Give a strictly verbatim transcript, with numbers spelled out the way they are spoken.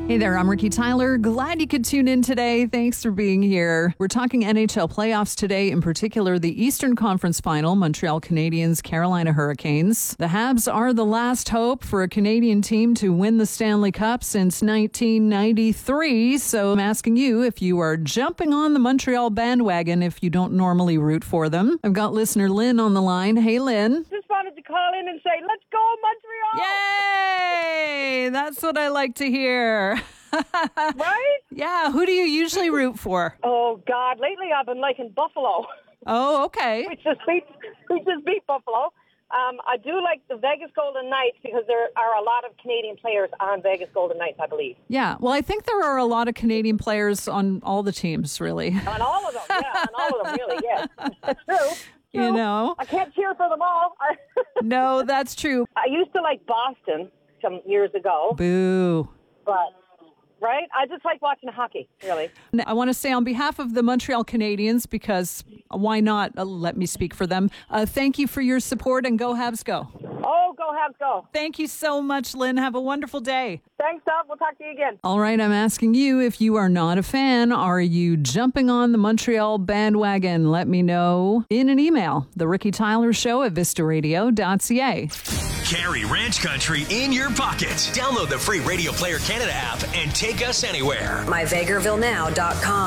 Hey there, I'm Ricky Tyler. Glad you could tune in today. Thanks for being here. We're talking N H L playoffs today, in particular the Eastern Conference Final, Montreal Canadiens, Carolina Hurricanes. The Habs are the last hope for a Canadian team to win the Stanley Cup since nineteen ninety-three. So I'm asking you if you are jumping on the Montreal bandwagon if you don't normally root for them. I've got listener Lynn on the line. Hey, Lynn. Just wanted to call in and say, let's go Montreal! Yay! That's what I like to hear. Right? Yeah, who do you usually root for? Oh, God. Lately, I've been liking Buffalo. Oh, okay. We just beat, we just beat Buffalo. Um, I do like the Vegas Golden Knights because there are a lot of Canadian players on Vegas Golden Knights, I believe. Yeah, well, I think there are a lot of Canadian players on all the teams, really. On all of them, yeah, on all of them, really, yes. That's true. True. You know? I can't cheer for them all. No, that's true. I used to like Boston some years ago. Boo. But... Right? I just like watching hockey, really. I want to say on behalf of the Montreal Canadiens, because why not uh, let me speak for them, uh, thank you for your support and go Habs go. Oh, go Habs go. Thank you so much, Lynn. Have a wonderful day. Thanks, Doug. We'll talk to you again. All right, I'm asking you, if you are not a fan, are you jumping on the Montreal bandwagon? Let me know in an email. The Ricky Tyler Show at vista radio dot c a. Carry Ranch Country in your pocket. Download the free Radio Player Canada app and take us anywhere. my vegreville now dot com